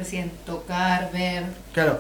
recién, tocar, ver. Claro,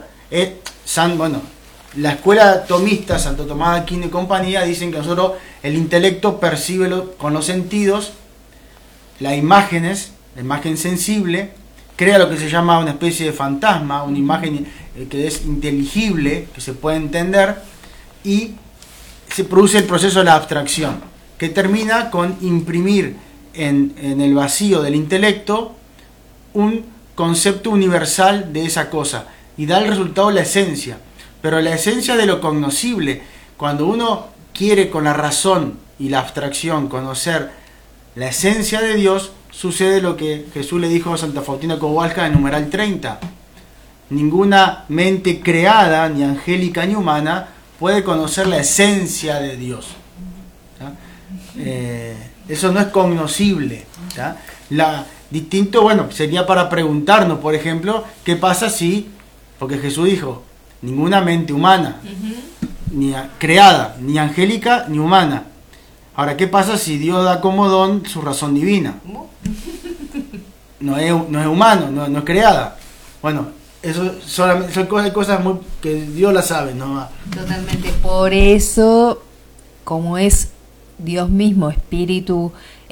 la escuela tomista, Santo Tomás de Aquino y compañía, dicen que nosotros el intelecto percibe con los sentidos, las imágenes, la imagen sensible, crea lo que se llama una especie de fantasma, una imagen que es inteligible, que se puede entender, y se produce el proceso de la abstracción, que termina con imprimir en el vacío del intelecto un concepto universal de esa cosa, y da el resultado la esencia. Pero la esencia de lo cognoscible, cuando uno quiere con la razón y la abstracción conocer la esencia de Dios, sucede lo que Jesús le dijo a Santa Faustina Kowalska en numeral 30. Ninguna mente creada, ni angélica ni humana, puede conocer la esencia de Dios. Eso no es cognoscible. Distinto, sería para preguntarnos, por ejemplo, ¿qué pasa si, porque Jesús dijo, ninguna mente humana, ni creada, ni angélica, ni humana. Ahora, ¿qué pasa si Dios da como don su razón divina? No es humano, no es creada. Bueno, eso solamente son cosas muy que Dios las sabe, ¿no? Totalmente. Por eso, como es Dios mismo, espíritu,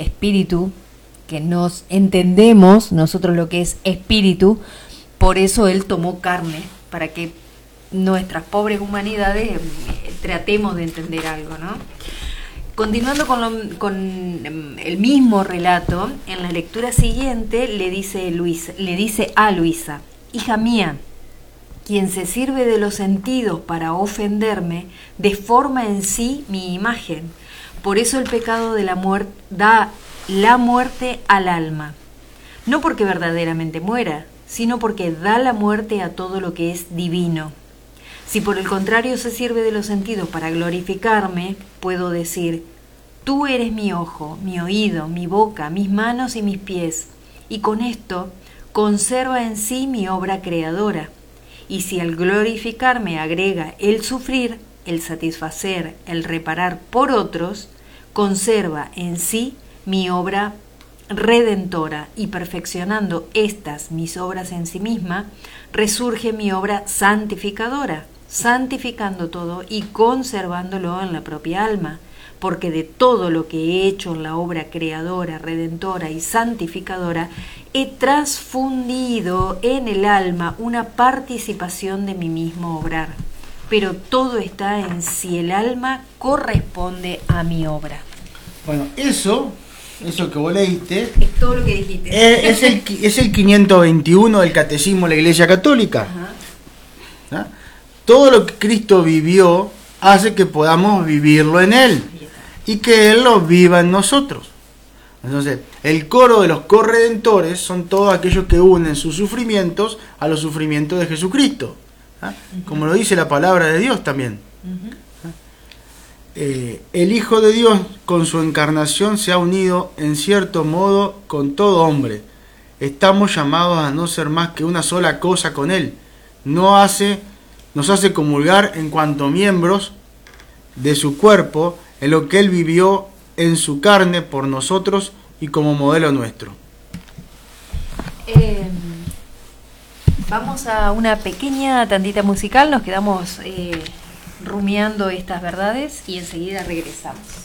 que nos entendemos nosotros lo que es espíritu, por eso Él tomó carne, para que nuestras pobres humanidades tratemos de entender algo, ¿no? Continuando con el mismo relato, en la lectura siguiente le dice a Luisa, hija mía, quien se sirve de los sentidos para ofenderme, deforma en sí mi imagen. Por eso el pecado de la muerte da la muerte al alma, no porque verdaderamente muera, sino porque da la muerte a todo lo que es divino. Si por el contrario se sirve de los sentidos para glorificarme, puedo decir, tú eres mi ojo, mi oído, mi boca, mis manos y mis pies, y con esto conserva en sí mi obra creadora. Y si al glorificarme agrega el sufrir, el satisfacer, el reparar por otros, conserva en sí mi obra redentora, y perfeccionando estas mis obras en sí misma, resurge mi obra santificadora, santificando todo y conservándolo en la propia alma, porque de todo lo que he hecho en la obra creadora, redentora y santificadora, he transfundido en el alma una participación de mi mismo obrar. Pero todo está en si el alma corresponde a mi obra. Bueno, eso que vos leíste, es todo lo que dijiste. Es el 521 del Catecismo de la Iglesia Católica. ¿Ah? Todo lo que Cristo vivió hace que podamos vivirlo en Él y que Él lo viva en nosotros. Entonces, el coro de los corredentores son todos aquellos que unen sus sufrimientos a los sufrimientos de Jesucristo, como lo dice la palabra de Dios también. El Hijo de Dios con su encarnación se ha unido en cierto modo con todo hombre. Estamos llamados a no ser más que una sola cosa con Él. Nos hace comulgar en cuanto miembros de su cuerpo en lo que Él vivió en su carne por nosotros y como modelo nuestro. Vamos a una pequeña tandita musical, nos quedamos rumiando estas verdades y enseguida regresamos.